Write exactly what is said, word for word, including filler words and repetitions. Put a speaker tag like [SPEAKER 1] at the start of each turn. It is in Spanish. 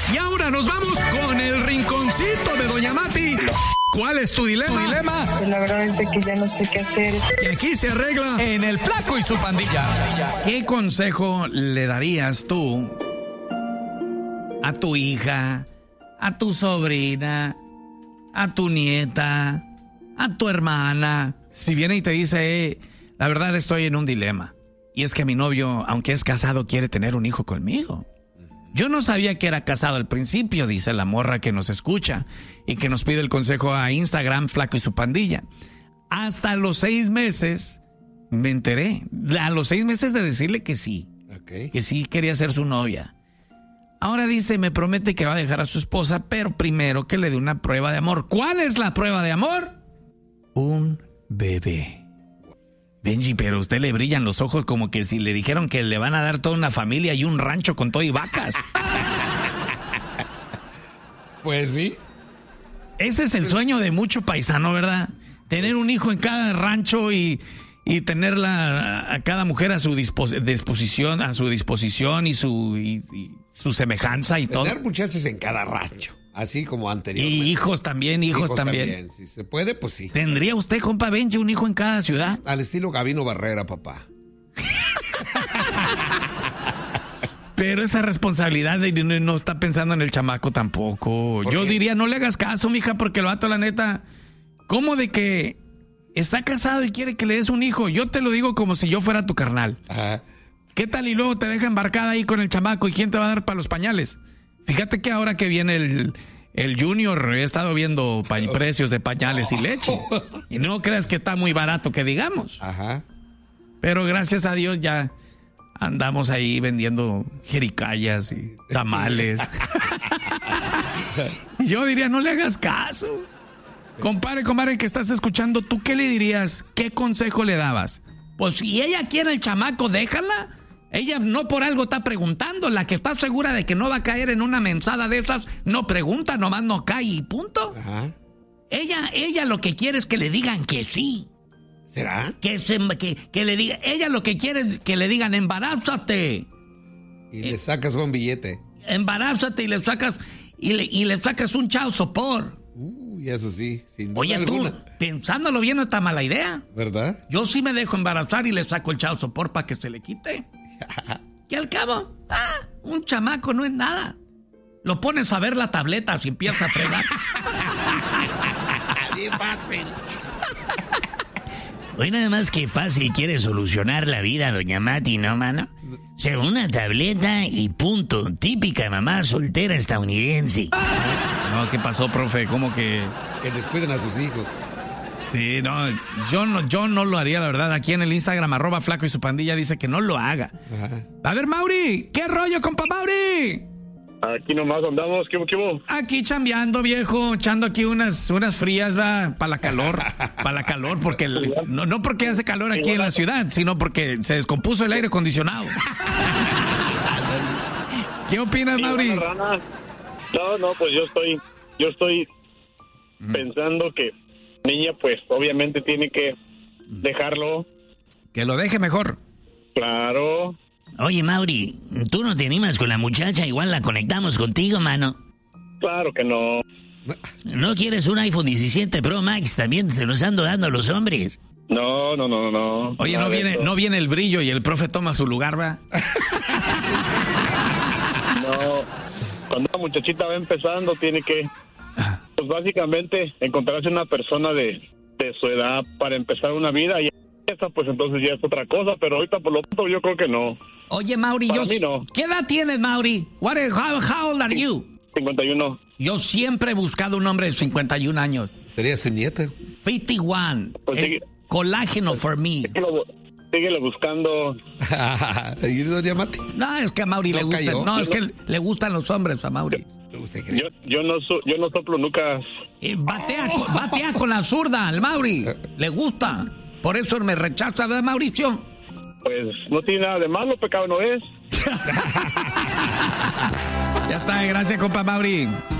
[SPEAKER 1] Y ahora nos vamos con el rinconcito de Doña Mati. ¿Cuál es tu dilema? ¿Tu dilema?
[SPEAKER 2] Pues la verdad es que ya no sé qué hacer.
[SPEAKER 1] Que aquí se arregla en El Flaco y su Pandilla. ¿Qué consejo le darías tú a tu hija, a tu sobrina, a tu nieta, a tu hermana? Si viene y te dice, eh, la verdad estoy en un dilema. Y es que mi novio, aunque es casado, quiere tener un hijo conmigo. Yo no sabía que era casado al principio, dice la morra que nos escucha y que nos pide el consejo a Instagram, Flaco y su Pandilla. Hasta los seis meses me enteré. A los seis meses de decirle que sí. Okay. Que sí quería ser su novia. Ahora dice, me promete que va a dejar a su esposa, pero primero que le dé una prueba de amor. ¿Cuál es la prueba de amor? Un bebé. Benji, pero a usted le brillan los ojos como que si le dijeron que le van a dar toda una familia y un rancho con todo y vacas.
[SPEAKER 3] Pues sí.
[SPEAKER 1] Ese es el sueño de mucho paisano, ¿verdad? Tener pues un hijo en cada rancho y, y tenerla a cada mujer a su dispos- disposición, a su disposición y su, y, y su semejanza y
[SPEAKER 3] Tener
[SPEAKER 1] todo.
[SPEAKER 3] Tener muchachos en cada rancho. Así como anteriormente.
[SPEAKER 1] Y hijos también, hijos, hijos también. también.
[SPEAKER 3] Si se puede, pues sí.
[SPEAKER 1] ¿Tendría usted, compa Benji, un hijo en cada ciudad?
[SPEAKER 3] Al estilo Gabino Barrera, papá.
[SPEAKER 1] Pero esa responsabilidad de no, no está pensando en el chamaco tampoco. Yo qué? diría, no le hagas caso, mija, porque el vato, la neta, ¿cómo de que está casado y quiere que le des un hijo? Yo te lo digo como si yo fuera tu carnal. Ajá. ¿Qué tal y luego te deja embarcada ahí con el chamaco y quién te va a dar para los pañales? Fíjate que ahora que viene el, el Junior, he estado viendo pa- precios de pañales y leche. Y no creas que está muy barato, que digamos. Ajá. Pero gracias a Dios ya andamos ahí vendiendo jericayas y tamales. Yo diría, no le hagas caso. Compadre, compadre, que estás escuchando, ¿tú qué le dirías? ¿Qué consejo le dabas? Pues si ella quiere el chamaco, déjala. Ella no por algo está preguntando. La que está segura de que no va a caer en una mensada de esas, no pregunta, nomás no cae y punto. Ajá. Ella, ella lo que quiere es que le digan que sí.
[SPEAKER 3] ¿Será?
[SPEAKER 1] Que, se, que, que le diga, ella lo que quiere es que le digan, embarázate.
[SPEAKER 3] Y eh, le sacas un billete.
[SPEAKER 1] Embarázate y le sacas, y le, y le sacas un chao sopor.
[SPEAKER 3] Uy, eso sí, sin duda
[SPEAKER 1] Oye,
[SPEAKER 3] alguna.
[SPEAKER 1] tú, pensándolo bien, no está mala idea.
[SPEAKER 3] ¿Verdad?
[SPEAKER 1] Yo sí me dejo embarazar y le saco el chao sopor para que se le quite. Que al cabo, ah, un chamaco no es nada. Lo pones a ver la tableta si empieza a fregar.
[SPEAKER 3] Bien fácil.
[SPEAKER 4] Hoy nada más que fácil quiere solucionar la vida, doña Mati, ¿no, mano? O sea, una tableta y punto. Típica mamá soltera estadounidense.
[SPEAKER 1] No, ¿qué pasó, profe? ¿Cómo que...?
[SPEAKER 3] Que descuiden a sus hijos.
[SPEAKER 1] Sí, no, yo no, yo no lo haría, la verdad. Aquí en el Instagram, arroba Flaco y su Pandilla, dice que no lo haga. Ajá. A ver, Mauri, ¿qué rollo, compa Mauri?
[SPEAKER 5] Aquí nomás andamos, ¿qué hubo?
[SPEAKER 1] Aquí chambeando, viejo, echando aquí unas, unas frías, va, para la calor, para la calor, porque el, no, no porque hace calor aquí en la ciudad, sino porque se descompuso el aire acondicionado. ¿Qué opinas, Mauri?
[SPEAKER 5] No, no, pues yo estoy, yo estoy mm. pensando que niña, pues, obviamente tiene que dejarlo.
[SPEAKER 1] Que lo deje mejor.
[SPEAKER 5] Claro.
[SPEAKER 4] Oye, Mauri, ¿tú no te animas con la muchacha? Igual la conectamos contigo, mano.
[SPEAKER 5] Claro que no.
[SPEAKER 4] ¿No quieres un iPhone diecisiete Pro Max? También se los ando dando a los hombres.
[SPEAKER 5] No, no, no, no.
[SPEAKER 1] Oye, no viene, no viene el brillo y el profe toma su lugar, ¿va?
[SPEAKER 5] No. Cuando una muchachita va empezando, tiene que, pues básicamente, encontrarse una persona de, de su edad para empezar una vida. Y esa, pues entonces ya es otra cosa, pero ahorita por lo tanto yo creo que no.
[SPEAKER 1] Oye, Mauri,
[SPEAKER 5] Para
[SPEAKER 1] yo,
[SPEAKER 5] mí no.
[SPEAKER 1] ¿qué edad tienes, Mauri? What is, how, how old are you?
[SPEAKER 5] cincuenta y uno.
[SPEAKER 1] Yo siempre he buscado un hombre de cincuenta y un años.
[SPEAKER 3] Sería su nieta.
[SPEAKER 1] cincuenta y uno.
[SPEAKER 5] Pues
[SPEAKER 1] el
[SPEAKER 5] sigue,
[SPEAKER 1] colágeno for me.
[SPEAKER 5] síguelo, síguelo buscando.
[SPEAKER 3] ¿Y doña Mati?
[SPEAKER 1] No, es que a Mauri
[SPEAKER 3] ¿No
[SPEAKER 1] le gustan.
[SPEAKER 3] cayó?
[SPEAKER 1] No, es que le gustan los hombres a Mauri.
[SPEAKER 3] ¿Usted cree?
[SPEAKER 5] Yo, yo no so, yo no soplo nunca.
[SPEAKER 1] Eh, batea, con, batea con la zurda, al Mauri. Le gusta. Por eso me rechaza, ¿verdad, Mauricio?
[SPEAKER 5] Pues no tiene nada de malo, pecado no es.
[SPEAKER 1] Ya está, gracias, compa Mauri.